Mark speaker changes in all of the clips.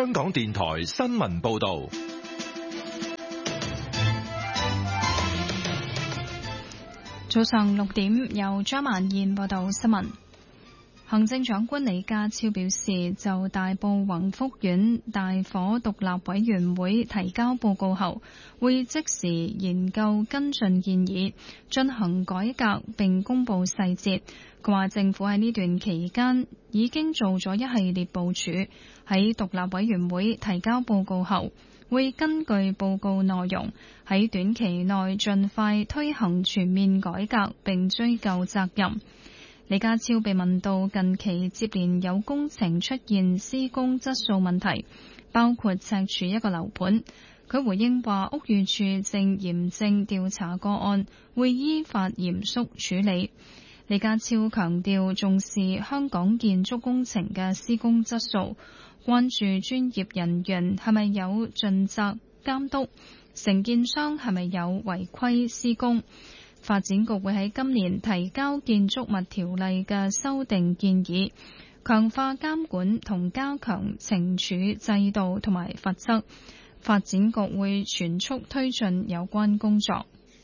Speaker 1: 香港電台新聞報道。
Speaker 2: 早上6點，由張曼燕報道新聞。行政長官李家超表示，就大埔宏福苑大火獨立委員會提交報告後，會即時研究跟進建議，進行改革並公布細節。佢話政府喺呢段期間已經做咗一系列部署，喺獨立委員會提交報告後，會根據報告內容喺短期內盡快推行全面改革並追究責任。李家超被問到近期接連有工程出現施工質素問題，包括赤柱一個樓盤，佢回應話屋宇署正嚴正調查個案，會依法嚴肅處理。李家超強調重視香港建築工程嘅施工質素，關注專業人員係咪有盡責監督，承建商係咪有違規施工。發展局會喺今年提交建築物條例嘅修訂建議，強化監管同加強懲處制度同埋罰則。發展局會全速推進有關工作。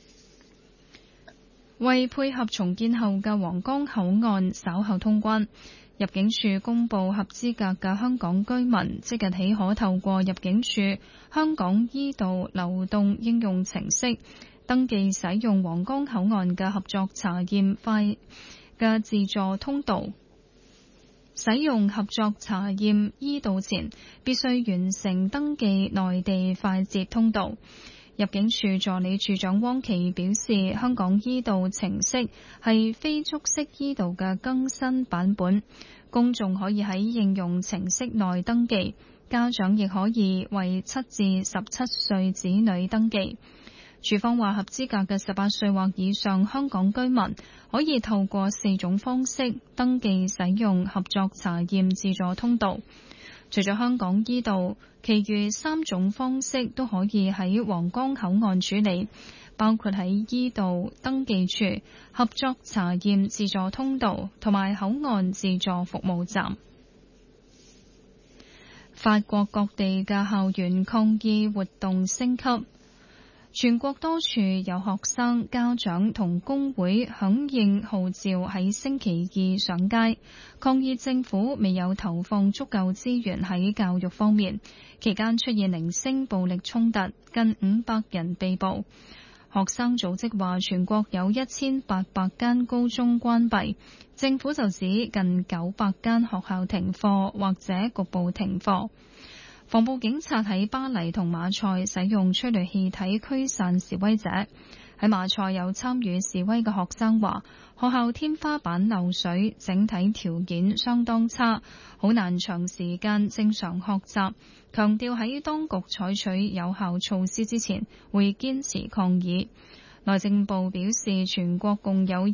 Speaker 2: 為配合重建後嘅皇崗口岸稍後通關，入境處公布合資格嘅香港居民即日起可透過入境處香港依道流動應用程式登記使用皇崗口岸嘅合作查驗快嘅自助通道。使用合作查驗依道前，必須完成登記內地快捷通道。入境處助理處長汪琪表示，香港依道程式係非觸式依道嘅更新版本，公眾可以喺應用程式內登記，家長亦可以為7至17歲子女登記。署方話，合資格嘅18歲或以上香港居民可以透過4種方式登記使用合作查驗自助通道。除咗香港依道，其餘3種方式都可以喺皇崗口岸處理，包括喺依道登記處、合作查驗自助通道同埋口岸自助服務站。法國各地嘅校園抗議活動升級。全國多處有學生、家長同工會響應號召喺星期二上街，抗議政府未有投放足夠資源喺教育方面。期間出現零星暴力衝突，近500人被捕。學生組織話全國有1800間高中關閉，政府就指近900間學校停課或者局部停課。防暴警察喺巴黎同馬賽使用催淚氣體驅散示威者。喺馬賽有參與示威嘅學生話，學校天花板漏水，整體條件相當差，好難長時間正常學習。強調喺當局採取有效措施之前，會堅持抗議。內政部表示，全國共有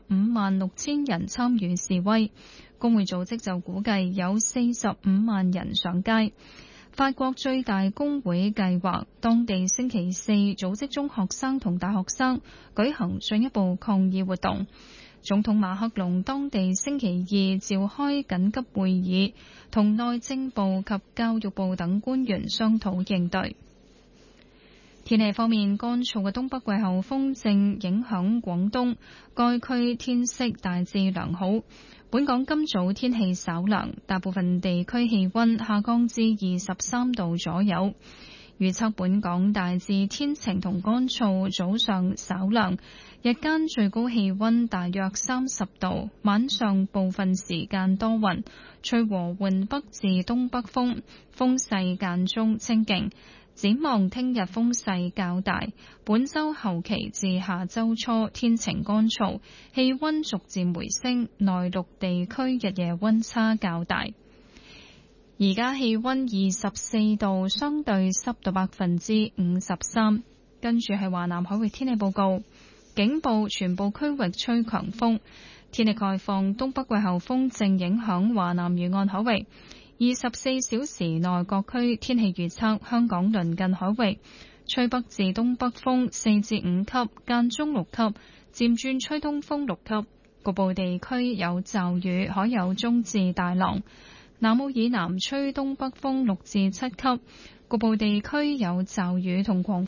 Speaker 2: 256000人參與示威，工會組織就估計有45萬人上街。法國最大工會計劃當地星期四組織中學生同大學生舉行進一步抗議活動。總統馬克龍當地星期二召開緊急會議，同內政部及教育部等官員商討應對。天氣方面，乾燥嘅東北季候風正影響廣東，該區天色大致良好。本港今早天氣稍涼，大部分地區氣溫下降至23度左右。預測本港大致天晴同乾燥，早上稍涼，日間最高氣溫大約30度，晚上部分時間多雲，吹和緩北至東北風，風勢間中清勁。展望聽日風勢較大，本週後期至下週初天晴乾燥，氣溫逐漸回升，內陸地區日夜溫差較大。而家氣溫24度，相對濕度53%。跟住係華南海域天氣報告，警報全部區域吹強風，天氣概況，東北季候風正影響華南沿岸海域。24小時內各區天氣預測，香港鄰近海域吹北至東北風4至5級，間中6級，漸轉吹東風6級，局部地區有驟雨，海有中至大浪。 南澳以南吹東北風6至7級，局部地區有驟雨同狂